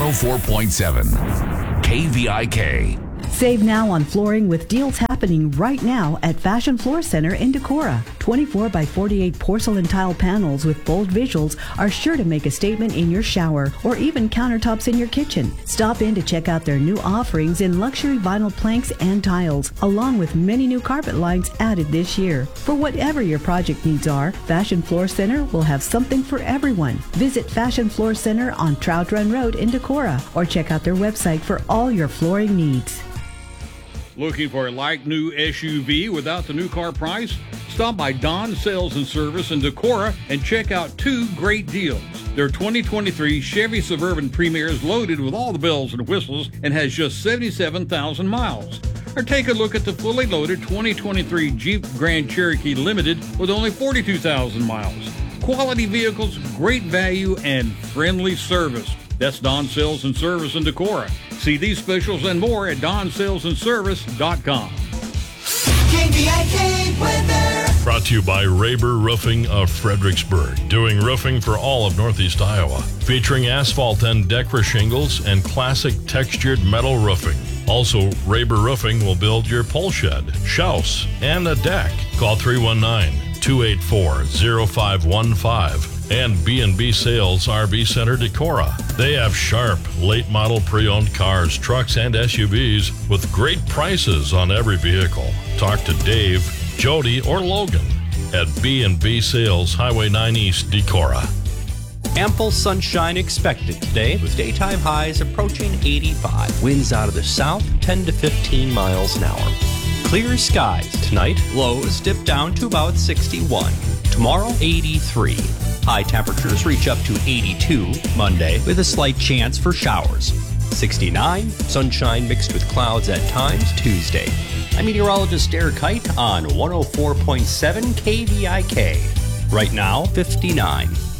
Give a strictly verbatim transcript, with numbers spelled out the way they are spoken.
oh four point seven K V I K. Save now on flooring with deals happening right now at Fashion Floor Center in Decorah. twenty-four by forty-eight porcelain tile panels with bold visuals are sure to make a statement in your shower or even countertops in your kitchen. Stop in to check out their new offerings in luxury vinyl planks and tiles, along with many new carpet lines added this year. For whatever your project needs are, Fashion Floor Center will have something for everyone. Visit Fashion Floor Center on Trout Run Road in Decorah or check out their website for all your flooring needs. Looking for a like new S U V without the new car price? Stop by Don Sales and Service in Decorah and check out two great deals. Their twenty twenty-three Chevy Suburban Premier is loaded with all the bells and whistles and has just seventy-seven thousand miles. Or take a look at the fully loaded twenty twenty-three Jeep Grand Cherokee Limited with only forty-two thousand miles. Quality vehicles, great value, and friendly service. That's Don Sales and Service in Decorah. See these specials and more at don sales and service dot com. K V I K weather. Brought to you by Raber Roofing of Fredericksburg, doing roofing for all of Northeast Iowa, featuring asphalt and Decra shingles and classic textured metal roofing. Also, Raber Roofing will build your pole shed, house, and a deck. Call three one nine, two eight four, zero five one five. And B and B Sales R V Center Decorah. They have sharp, late model pre-owned cars, trucks, and S U Vs with great prices on every vehicle. Talk to Dave, Jody, or Logan at B and B Sales, Highway nine East, Decorah. Ample sunshine expected today with daytime highs approaching eighty-five. Winds out of the south, ten to fifteen miles an hour. Clear skies tonight. Lows dip down to about sixty-one. Tomorrow, eighty-three. High temperatures reach up to eighty-two Monday with a slight chance for showers. sixty-nine, sunshine mixed with clouds at times Tuesday. I'm meteorologist Derek Kite on one oh four point seven K V I K. Right now, fifty-nine.